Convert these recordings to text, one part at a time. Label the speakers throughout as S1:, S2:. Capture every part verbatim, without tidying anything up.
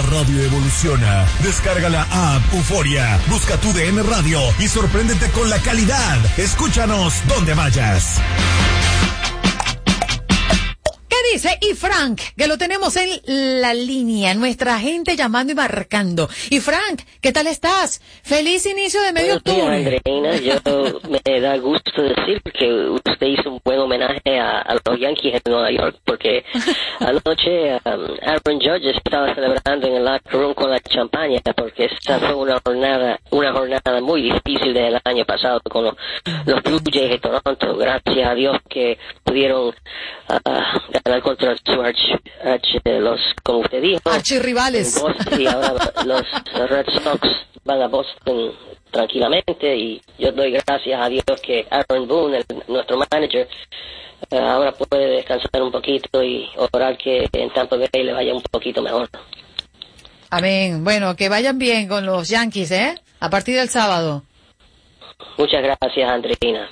S1: radio evoluciona. Descarga la app Euforia, busca tu D N Radio y sorpréndete con la calidad. Escúchanos donde vayas.
S2: ¿Qué dice? Y Frank, que lo tenemos en la línea, nuestra gente llamando y marcando. Y Frank, ¿qué tal estás? Feliz inicio de medio octubre.
S3: Andreina, yo me da gusto decir que usted hizo un buen homenaje a, a los Yankees en Nueva York, porque anoche um, Aaron Judge estaba celebrando en el locker room con la champaña, porque esta fue una jornada, una jornada muy difícil del año pasado con los, los Blue Jays de Toronto. Gracias a Dios que pudieron uh, ganar contra su arch, arch, los, como usted dijo,
S2: archirrivales.
S3: Boston, y ahora los Red Sox van a Boston tranquilamente, y yo doy gracias a Dios que Aaron Boone, el, nuestro manager, uh, ahora puede descansar un poquito y orar que en Tampa Bay le vaya un poquito mejor.
S2: Amén. Bueno, que vayan bien con los Yankees, ¿eh? A partir del sábado.
S3: Muchas gracias, Andreina.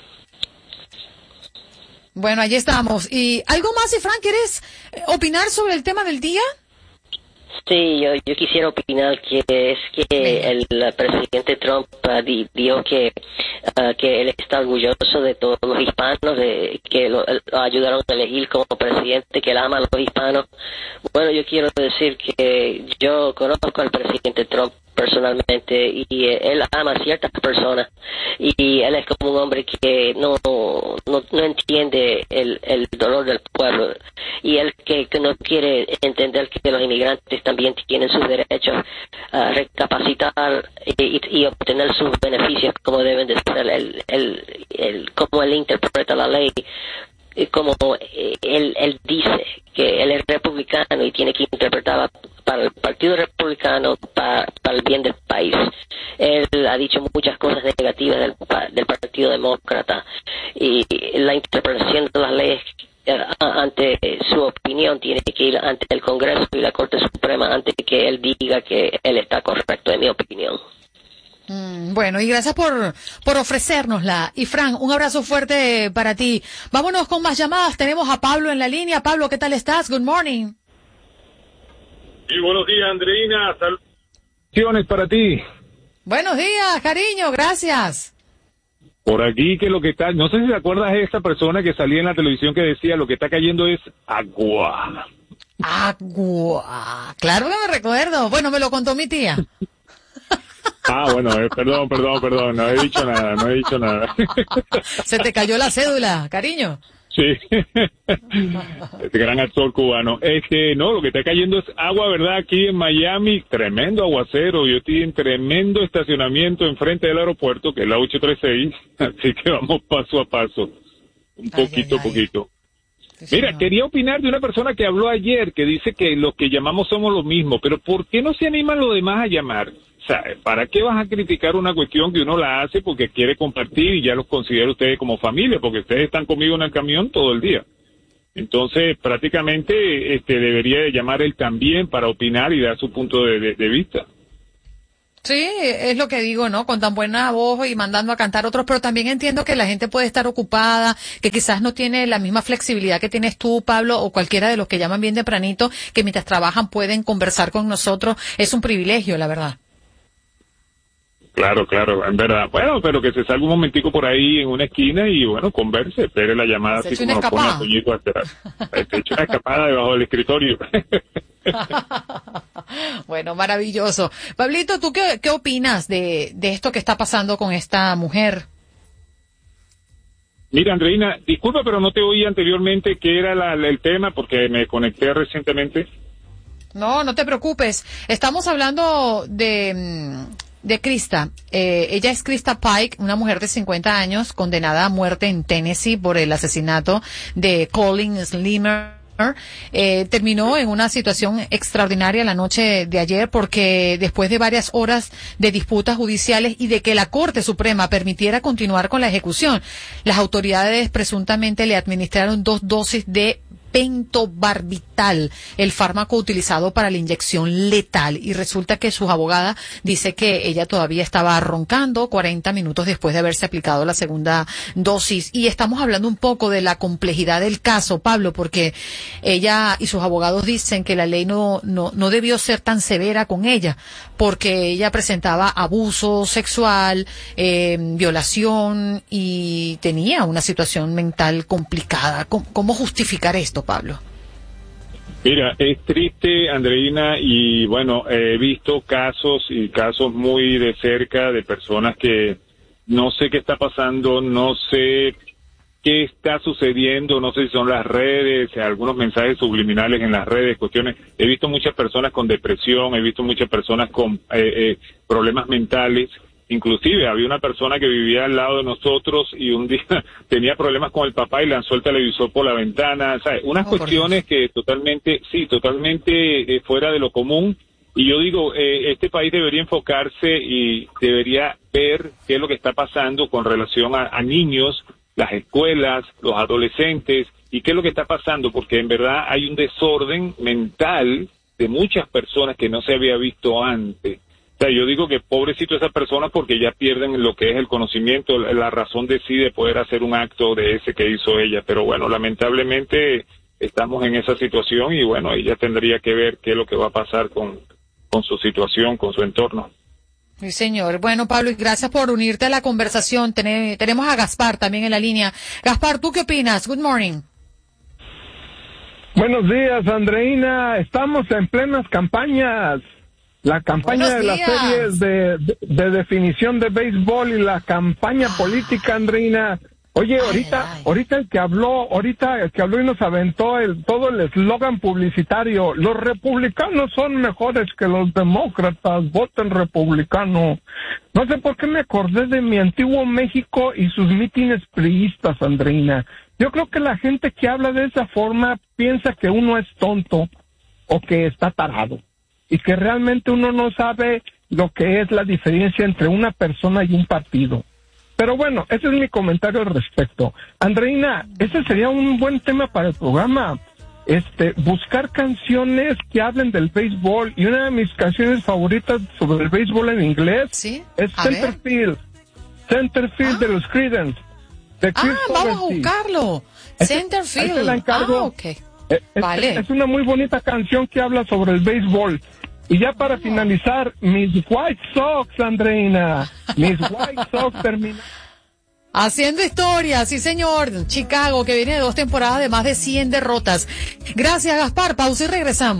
S2: Bueno, allí estamos. ¿Y algo más, y Frank, quieres opinar sobre el tema del día?
S3: Sí, yo, yo quisiera opinar que es que el, el presidente Trump uh, di, dijo que uh, que él está orgulloso de todos los hispanos, de que lo, lo ayudaron a elegir como presidente, que él ama a los hispanos. Bueno, yo quiero decir que yo conozco al presidente Trump personalmente, y él ama a ciertas personas, y él es como un hombre que no no, no entiende el, el dolor del pueblo, y él que, que no quiere entender que los inmigrantes también tienen sus derechos a uh, recapacitar y, y obtener sus beneficios como deben de ser. El, el, el, como él interpreta la ley, como él, él dice que él es republicano y tiene que interpretar para el Partido Republicano, para, para el bien del país. Él ha dicho muchas cosas negativas del, del Partido Demócrata, y la interpretación de las leyes ante su opinión tiene que ir ante el Congreso y la Corte Suprema antes de que él diga que él está correcto, en mi opinión.
S2: Mm, bueno, y gracias por, por ofrecérnosla. Y Frank, un abrazo fuerte para ti. Vámonos con más llamadas. Tenemos a Pablo en la línea. Pablo, ¿qué tal estás? Good morning.
S4: Sí, buenos días, Andreina. Saludos para ti.
S2: Buenos días, cariño, gracias.
S4: Por aquí que lo que está, no sé si te acuerdas de esta persona que salía en la televisión que decía lo que está cayendo es agua.
S2: Agua. Claro que me recuerdo. Bueno, me lo contó mi tía.
S4: Ah, bueno, eh, perdón, perdón, perdón, no he dicho nada, no he dicho nada.
S2: Se te cayó la cédula, cariño.
S4: Sí, este gran actor cubano. Este, no, lo que está cayendo es agua, ¿verdad? Aquí en Miami, tremendo aguacero. Yo estoy en tremendo estacionamiento enfrente del aeropuerto, que es la ocho treinta y seis, así que vamos paso a paso, un
S2: ay,
S4: poquito
S2: ay,
S4: a
S2: ay.
S4: poquito.
S2: Sí,
S4: Mira,
S2: señor.
S4: quería opinar de una persona que habló ayer, que dice que los que llamamos somos los mismos, pero ¿por qué no se animan los demás a llamar? O sea, ¿para qué vas a criticar una cuestión que uno la hace porque quiere compartir y ya los considera ustedes como familia? Porque ustedes están conmigo en el camión todo el día. Entonces, prácticamente, este, debería de llamar él también para opinar y dar su punto de, de, de vista.
S2: Sí, es lo que digo, ¿no? Con tan buena voz y mandando a cantar otros, pero también entiendo que la gente puede estar ocupada, que quizás no tiene la misma flexibilidad que tienes tú, Pablo, o cualquiera de los que llaman bien tempranito, que mientras trabajan pueden conversar con nosotros. Es un privilegio, la verdad.
S4: Claro, claro, en verdad. Bueno, pero que se salga un momentico por ahí en una esquina y, bueno, converse, espere la llamada
S2: Se
S4: así
S2: eche
S4: como
S2: una
S4: nos pone a
S2: escapada.
S4: Toñito a esperar. Se echa una escapada debajo del escritorio.
S2: Bueno, maravilloso. Pablito, ¿tú qué, qué opinas de, de esto que está pasando con esta mujer?
S4: Mira, Andreina, disculpa, pero no te oí anteriormente qué era la, la- el tema porque me conecté recientemente.
S2: No, no te preocupes. Estamos hablando de, mm, de Krista. Eh, ella es Krista Pike, una mujer de cincuenta años, condenada a muerte en Tennessee por el asesinato de Colin Slimer. Eh, terminó en una situación extraordinaria la noche de ayer porque después de varias horas de disputas judiciales y de que la Corte Suprema permitiera continuar con la ejecución, las autoridades presuntamente le administraron dos dosis de pentobarbital, el fármaco utilizado para la inyección letal. Y resulta que su abogada dice que ella todavía estaba roncando cuarenta minutos después de haberse aplicado la segunda dosis. Y estamos hablando un poco de la complejidad del caso, Pablo, porque ella y sus abogados dicen que la ley no, no, no debió ser tan severa con ella, porque ella presentaba abuso sexual, eh, violación y tenía una situación mental complicada. ¿Cómo, cómo justificar esto, Pablo?
S4: Mira, es triste, Andreina, y bueno, he visto casos y casos muy de cerca de personas que no sé qué está pasando, no sé qué está sucediendo, no sé si son las redes, algunos mensajes subliminales en las redes, cuestiones. He visto muchas personas con depresión, he visto muchas personas con eh, eh, problemas mentales. Inclusive había una persona que vivía al lado de nosotros y un día tenía problemas con el papá y lanzó el televisor por la ventana, ¿sabes? Unas oh, cuestiones que totalmente, sí, totalmente eh, fuera de lo común. Y yo digo, eh, este país debería enfocarse y debería ver qué es lo que está pasando con relación a, a niños, las escuelas, los adolescentes, y qué es lo que está pasando, porque en verdad hay un desorden mental de muchas personas que no se había visto antes. O sea, yo digo que pobrecito esas personas porque ya pierden lo que es el conocimiento, la razón de sí de poder hacer un acto de ese que hizo ella. Pero bueno, lamentablemente estamos en esa situación y bueno, ella tendría que ver qué es lo que va a pasar con, con su situación, con su entorno.
S2: Sí, señor. Bueno, Pablo, y gracias por unirte a la conversación. Ten, tenemos a Gaspar también en la línea. Gaspar, ¿tú qué opinas? Good morning.
S5: Buenos días, Andreina. Estamos en plenas campañas. La campaña de las series de, de, de definición de béisbol y la campaña ah. política, Andreina. Oye, ay, ahorita, ay. ahorita el que habló, ahorita el que habló y nos aventó el, todo el eslogan publicitario. Los republicanos son mejores que los demócratas, voten republicano. No sé por qué me acordé de mi antiguo México y sus mítines priistas, Andreina. Yo creo que la gente que habla de esa forma piensa que uno es tonto o que está tarado. Y que realmente uno no sabe lo que es la diferencia entre una persona y un partido. Pero bueno, ese es mi comentario al respecto. Andreina, ese sería un buen tema para el programa. Este, buscar canciones que hablen del béisbol. Y una de mis canciones favoritas sobre el béisbol en inglés
S2: ¿sí?
S5: es Centerfield. Centerfield ah. de los Creedence. De
S2: ah, vamos a buscarlo. Centerfield.
S5: Ahí te la encargo.
S2: Ah, okay.
S5: Es,
S2: vale.
S5: es una muy bonita canción que habla sobre el béisbol. Y ya para finalizar, mis White Sox, Andreina, mis White Sox terminaron.
S2: Haciendo historia, sí señor. Chicago, que viene de dos temporadas de más de cien derrotas. Gracias, Gaspar. Pausa y regresamos.